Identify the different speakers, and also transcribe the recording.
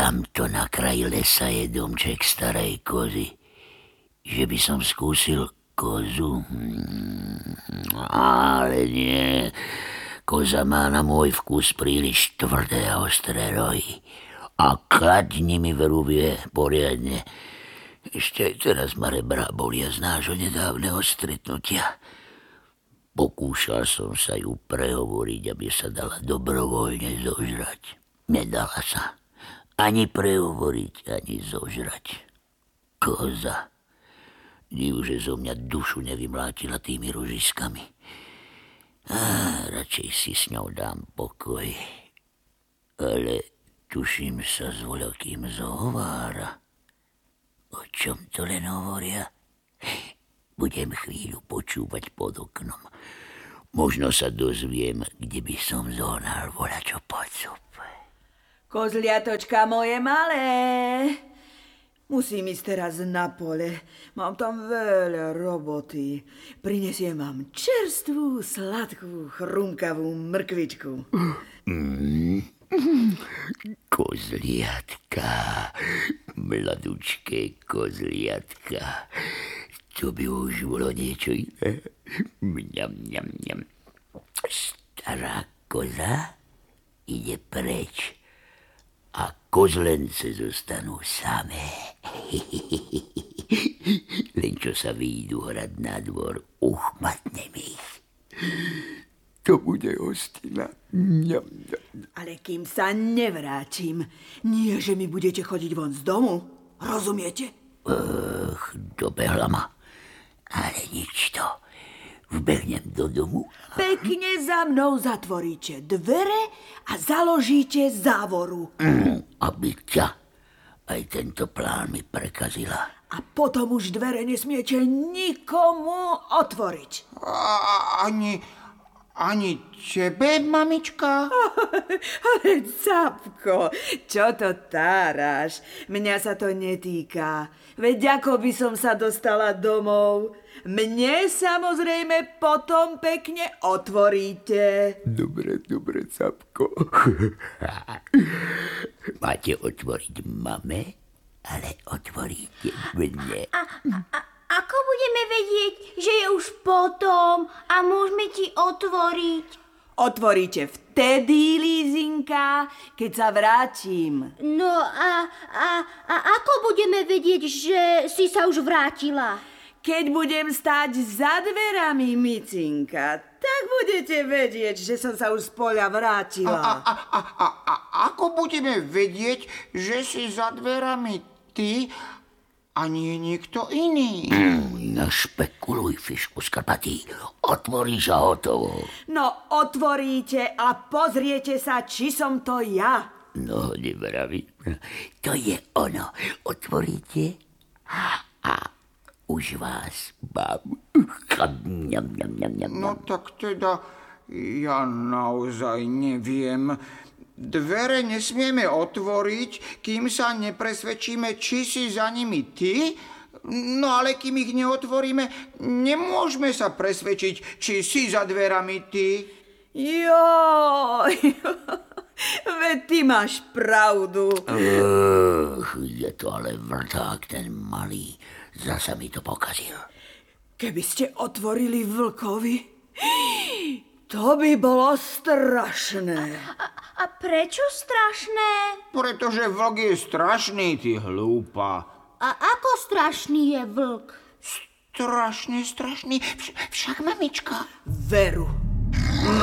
Speaker 1: Tamto na kraji lesa je domček starej kozy. Že by som skúsil kozu? Ale nie. Koza má na môj vkus príliš tvrdé a ostré rohy. A kať nimi veru vie poriadne. Ešte aj teraz ma rebrá bolia z nášho nedávneho stretnutia. Pokúšal som sa ju prehovoriť, aby sa dala dobrovoľne zožrať. Nedala sa. Ani prehovoriť, ani zožrať. Koza. Div, že zo mňa dušu nevymlátila tými ružiskami. Radšej si s ňou dám pokoj. Ale tuším sa s voľakým zhovára. O čom to len hovoria? Budem chvíľu počúvať pod oknom. Možno sa dozviem, kde by som zohnal voľačo pod zup.
Speaker 2: Kozliatočka moje malé, musím ísť teraz na pole. Mám tam veľa roboty. Prinesiem vám čerstvú, sladkú, chrumkavú mrkvičku.
Speaker 1: Kozliatka, mladučké kozliatka. To by už bolo niečo iné. Mňam, mňam, mňam. Stará koza ide preč a kozlence zostanú samé. Len čo sa vyjdú hrať na dvor, uchmatnem ich. To bude hostina.
Speaker 2: Ale kým sa nevrátim, nie, že mi budete chodiť von z domu. Rozumiete?
Speaker 1: Dobehla ma. Ale nič to. Vbehnem do domu.
Speaker 2: Pekne za mnou zatvoríte dvere a založíte závoru.
Speaker 1: Aby ťa aj tento plán mi prekazila.
Speaker 2: A potom už dvere nesmiete nikomu otvoriť.
Speaker 3: Ani tebe, mamička?
Speaker 2: Ale Capko, čo to táraš? Mňa sa to netýka. Veď ako by som sa dostala domov? Mne samozrejme potom pekne otvoríte.
Speaker 1: Dobre, Capko. Máte otvoriť mame, ale otvoríte mne.
Speaker 4: Ako budeme vedieť, že je už potom a môžeme ti otvoriť?
Speaker 2: Otvoríte vtedy, Lízinka, keď sa vrátim.
Speaker 4: No a ako budeme vedieť, že si sa už vrátila?
Speaker 2: Keď budem stáť za dverami, Micinka, tak budete vedieť, že som sa už z poľa vrátila.
Speaker 3: Ako budeme vedieť, že si za dverami ty a nie niekto iný?
Speaker 1: Našpekuluj, fišku skrpatý. Otvoríš a hotovo.
Speaker 2: No, otvoríte a pozriete sa, či som to ja.
Speaker 1: No, nevraví. To je ono. Otvoríte a už vás mám.
Speaker 3: No tak teda, ja naozaj neviem. Dvere nesmieme otvoriť, kým sa nepresvedčíme, či si za nimi ty. No ale kým ich neotvoríme, nemôžeme sa presvedčiť, či si za dverami ty.
Speaker 2: Joj, veď ty máš pravdu.
Speaker 1: Je to ale vrták ten malý. Zasa mi to pokazil.
Speaker 2: Keby ste otvorili vlkovi, to by bolo strašné.
Speaker 4: A prečo strašné?
Speaker 3: Pretože vlk je strašný, ty hlúpa.
Speaker 4: A ako strašný je vlk?
Speaker 3: Strašný. Však mamička.
Speaker 2: Veru.